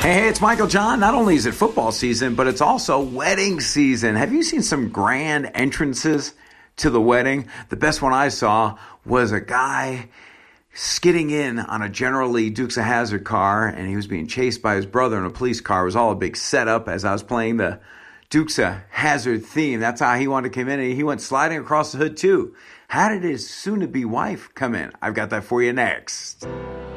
Hey, it's Michael John. Not only is it football season, but it's also wedding season. Have you seen some grand entrances to the wedding? The best one I saw was a guy skidding in on a General Lee Dukes of Hazzard car, and he was being chased by his brother in a police car. It was all a big setup as I was playing the Dukes of Hazzard theme. That's how he wanted to come in, and he went sliding across the hood too. How did his soon-to-be wife come in? I've got that for you next.